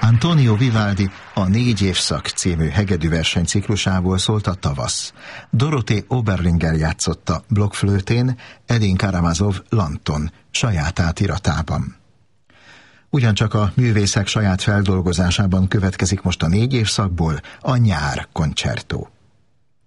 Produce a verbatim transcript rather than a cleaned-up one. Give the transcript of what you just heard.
Antonio Vivaldi a Négy évszak című hegedűverseny ciklusából szólt a tavasz. Dorothée Oberlinger játszotta blokkflőtén, Edin Karamazov lanton, saját átiratában. Ugyancsak a művészek saját feldolgozásában következik most a Négy évszakból a Nyár koncertó.